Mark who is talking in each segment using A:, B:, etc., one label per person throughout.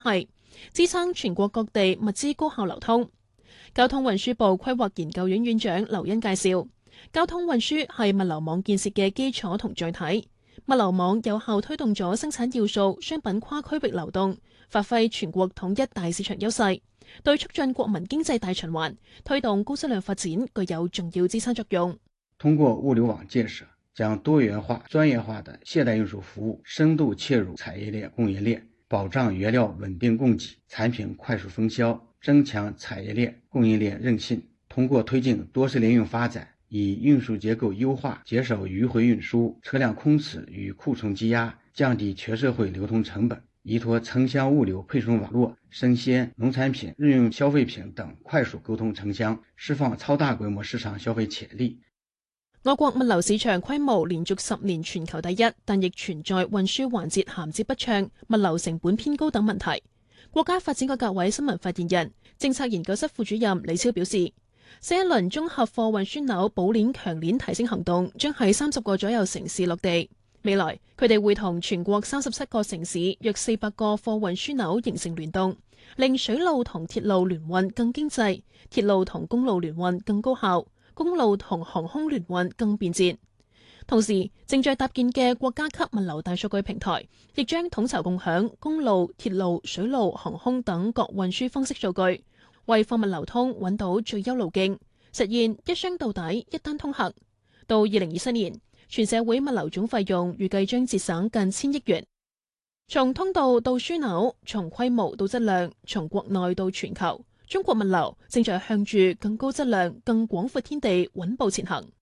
A: 係支撐全國各地物資高效流通。交通運輸部規劃研究院院長劉恩介紹，交通運輸係物流網建設嘅基礎同載體。物流網有效推動咗生產要素商品跨區域流動，發揮全國統一大市場優勢，對促進國民經濟大循環、推動高質量發展具有重要支撐作用。
B: 通過物流網建設，將多元化、專業化的現代運輸服務深度切入產業鏈、供應鏈，保障原料穩定供給、產品快速分銷，增強產業鏈、供應鏈韌性。通過推進多式聯運發展，以運輸結構優化，減少迂回運輸、車輛空次與庫存積壓，降低全社會流通成本，依託城鄉物流配送網絡，生鮮、農產品、日用消費品等快速溝通城鄉，釋放超大規模市場消費潛力。
A: 我國物流市場規模連續10年全球第一，但亦存在運輸環節銜接不暢、物流成本偏高等問題。國家發展改革委新聞發言人、政策研究室副主任李超表示，新一輪綜合貨運樞紐補鏈強鏈提升行動將喺30個左右城市落地。未來佢哋會同全國37個城市約400個貨運樞紐形成聯動，令水路同鐵路聯運更經濟，鐵路同公路聯運更高效，公路同航空聯運更便捷。同時，正在搭建嘅國家級物流大數據平台，亦將統籌共享公路、鐵路、水路、航空等各運輸方式數據，為貨物流通揾到最優路徑，實現一箱到底、一單通行。到2027年，全社會物流總費用預計將節省近1000億元。從通道到樞紐，從規模到質量，從國內到全球，中國物流正在向住更高質量、更廣闊天地穩步前行。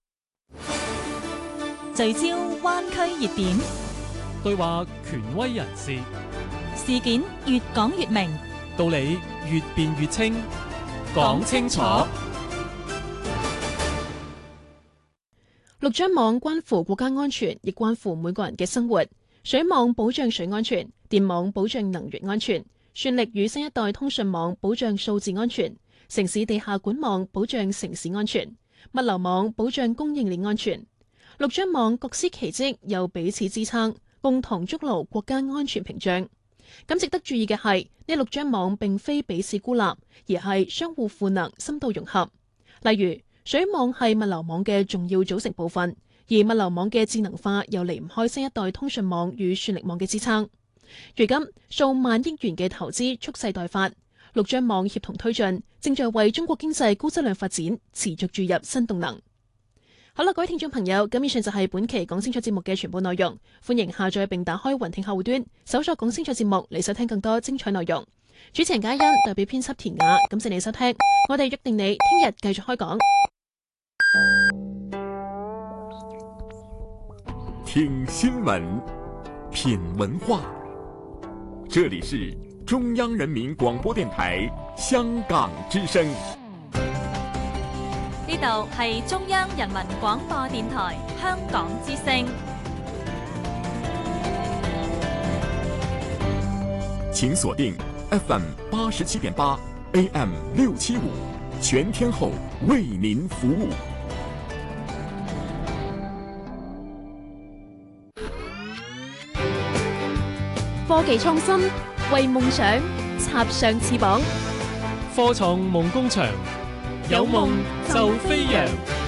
C: 聚焦灣區熱點，
D: 對話權威人士，
C: 事件越講越明，
D: 道理越辯越清，講清楚。
A: 陸張網關乎國家安全，亦關乎每個人嘅生活。水網保障水安全，電網保障能源安全，算力與新一代通訊網保障數字安全，城市地下管網保障城市安全，物流網保障供應鏈安全。陸張網各司其職，又彼此支撐，共同築牢國家安全屏障。咁值得注意嘅係，呢陸張網並非彼此孤立，而係相互賦能、深度融合。例如，水網係物流網嘅重要組成部分，而物流網嘅智能化又離唔開新一代通訊網與算力網嘅支撐。如今，數萬億元嘅投資蓄勢待發，陸張網協同推進，正在為中國經濟高質量發展持續注入新動能。好啦，各位聽眾朋友，咁以上就係本期講清楚節目嘅全部內容。歡迎下載並打開雲聽客戶端，搜索講清楚節目嚟收聽更多精彩內容。主持人嘉欣代表編輯田雅，感謝你收聽，我哋約定你聽日繼續開講。
E: 聽新聞，品文化，這裡是中央人民廣播電台香港之聲。
C: 呢度係中央人民廣播電台香港之聲。
E: 請鎖定 FM 87.8 AM 675，全天候為您服務。
A: 科技創新，為夢想插上翅膀。
D: 科創夢工場，有夢就飛揚。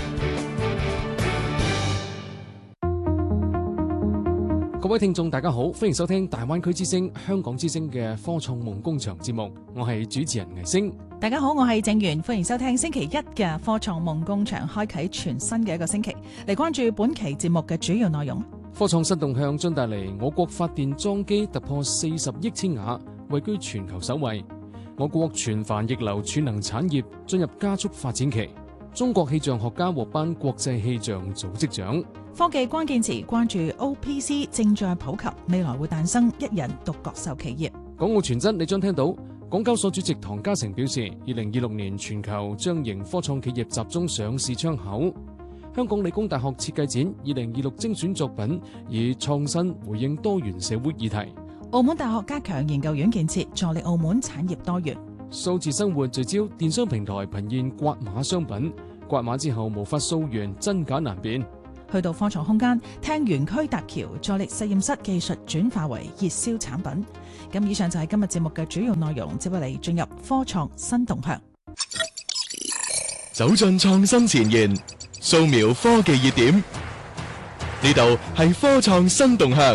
D: 各位聽眾大家好，歡迎收聽大灣區之聲、香港之聲嘅科創夢工場節目，我係主持人倪星。
F: 大家好，我係鄭源，歡迎收聽星期一嘅科創夢工場，開啟全新嘅一個星期，嚟關注本期節目嘅主要內容。
D: 科創新動向將帶嚟我國發電裝機突破40億千瓦，位居全球首位。我國全帆逆流儲能產業進入加速發展期。中國氣象學家獲頒國際氣象組織獎。
F: 科技關鍵詞關注 OPC 正在普及，未來會誕生一人獨角獸企業。
D: 港澳傳真你將聽到，港交所主席唐家成表示，2026年全球將迎科創企業集中上市窗口。香港理工大學設計展2026精選作品，以創新回應多元社會議題。
F: 澳門大學加強研究院建設，助力澳門產業多元。
D: 數字生活聚焦電商平台頻現刮碼商品，刮碼之後無法溯源，真假難辨。
F: 去到科創空間，聽園區搭橋，助力實驗室技術轉化為熱銷產品。咁以上就係今日節目嘅主要內容，接落嚟進入科創新動向。
G: 走進創新前沿，掃描科技熱點，呢度係科創新動向。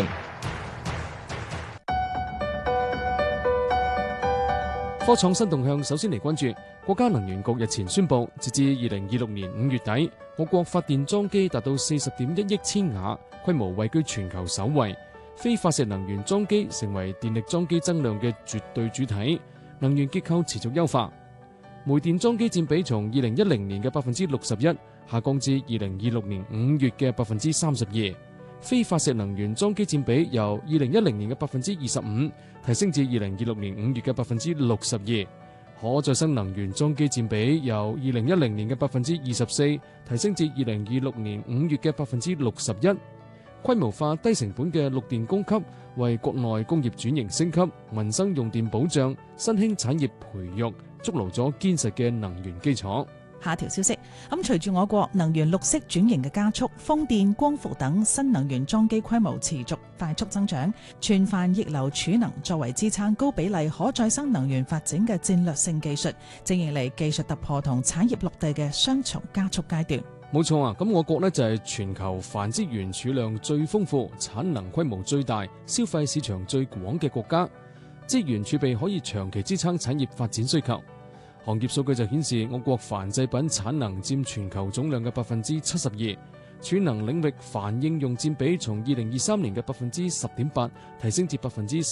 D: 科創新動向首先嚟關注國家能源局日前宣布，截至2026年5月底，我國發電裝機達到 40.1 億千瓦，規模位居全球首位。非化石能源裝機成為電力裝機增量嘅絕對主體，能源結構持續優化。煤電裝機佔比從2010年嘅61%下降至2026年5月嘅32%。非化石能源裝機佔比由2010年嘅25%提升至2026年5月嘅62%。可再生能源裝機佔比由2010年嘅24%提升至2026年5月嘅61%。規模化低成本嘅綠電供給，為國內工業轉型升級、民生用電保障、新興產業培育築牢咗堅實嘅能源基礎。
F: 下條消息，隨住我國能源綠色轉型嘅加速，風電、光伏等新能源裝機規模持續快速增長，全帆逆流儲能作為支撐高比例可再生能源發展嘅戰略性技術，正迎嚟技術突破同產業落地嘅雙重加速階段。
D: 冇錯啊！咁我國呢就係全球泛資源儲量最豐富、產能規模最大、消費市場最廣嘅國家，資源儲備可以長期支撐產業發展需求。行業數據就顯示，我國帆製品產能佔全球總量嘅72%，儲能領域帆應用佔比從2023年嘅10.8%提升至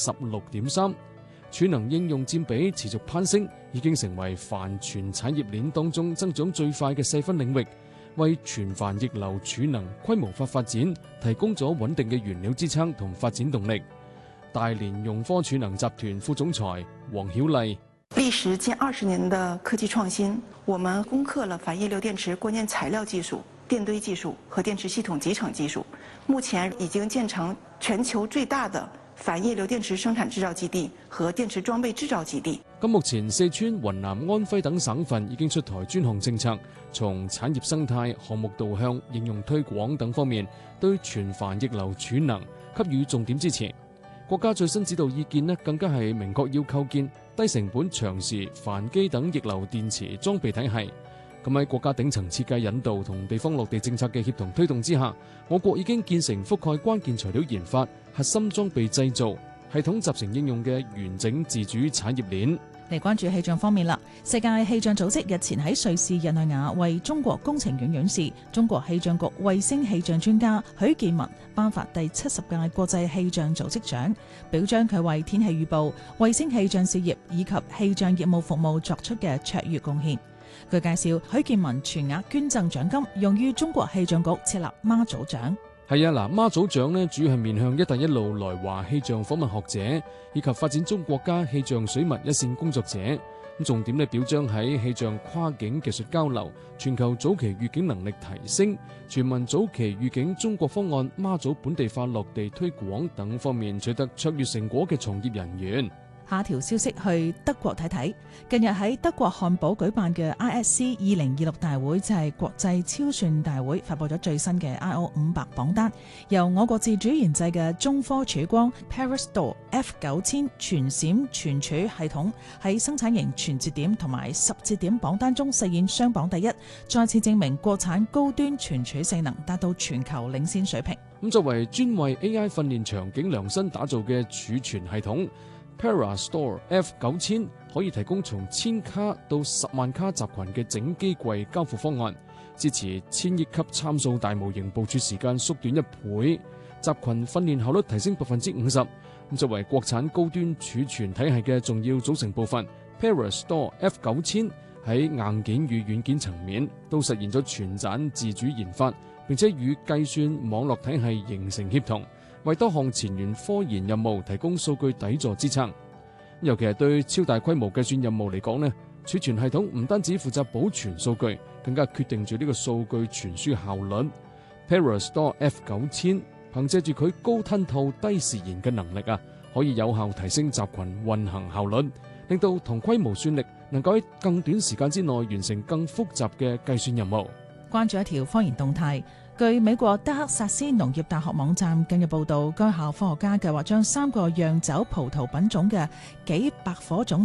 D: 16.3%，儲能應用佔比持續攀升，已經成為帆全產業鏈當中增長最快嘅細分領域，為全帆逆流儲能規模化發展提供咗穩定嘅原料支撐同發展動力。大連融科儲能集團副總裁黃曉麗：
H: 歷時近20年的科技創新，我們攻克了反液流電池關鍵材料技術、電堆技術和電池系統集成技術，目前已經建成全球最大的反液流電池生產製造基地和電池裝備製造基地。
D: 咁目前四川、雲南、安徽等省份已經出台專項政策，從產業生態、項目導向、應用推廣等方面，對全帆逆流儲能給予重點支持。國家最新指導意見呢，更加係明確要構建低成本、長時帆機等逆流電池裝備體系。咁喺國家頂層設計引導同地方落地政策嘅協同推動之下，我國已經建成覆蓋關鍵材料研發、核心裝備製造、系統集成應用嘅完整自主產業鏈。
F: 嚟關注氣象方面啦，世界氣象組織日前喺瑞士日內瓦為中國工程院院士、中國氣象局衛星氣象專家許建文頒發第70屆國際氣象組織獎，表彰佢為天氣預報、衛星氣象事業以及氣象業務服務作出嘅卓越貢獻。據介紹，許建文全額捐贈獎金，用於中國氣象局設立媽祖獎。
D: 係啊，媽祖獎呢主要係面向一帶一路來華氣象訪問學者以及發展中國家氣象水文一線工作者。咁重點呢表彰喺氣象跨境技術交流、全球早期預警能力提升、全民早期預警中國方案媽祖本地化落地推廣等方面取得卓越成果嘅從業人員。
F: 下條消息去德國睇睇，近日喺德國漢堡舉辦嘅 ISC 2026大會，就係國際超算大會，發佈咗最新嘅 IO500榜單，由我國自主研製嘅中科曙光 Perestor F9000 全閃存儲系統喺生產型全節點同埋10節點榜單中實現雙榜第一，再次證明國產高端存儲性能達到全球領先水平。
D: 咁作為專為 AI 訓練場景量身打造嘅儲存系統，Perestor F9000 可以提供從1000卡到10萬卡集群嘅整機櫃交付方案，支持1000億級參數大模型部署時間縮短1倍，集群訓練效率提升50%。咁作為國產高端儲存體系嘅重要組成部分， Perestor F9000 喺硬件與軟件層面都實現咗全棧自主研發，並且與計算網絡體系形成協同，為多項前沿科研任務提供數據底座支撐。尤其係對超大規模計算任務嚟講呢，儲存系統唔單止負責保存數據，更加決定住呢個數據傳輸效率。Perestor F9000 憑借住佢高吞吐低時延嘅能力啊，可以有效提升集群運行效率，令到同規模算力能夠喺更短時間之內完成更複雜嘅計算任務。
F: 關注一條科研動態， 據美國德克薩斯農業大學網站近日報導，該校科學家計劃將3個釀酒葡萄品種嘅幾百顆種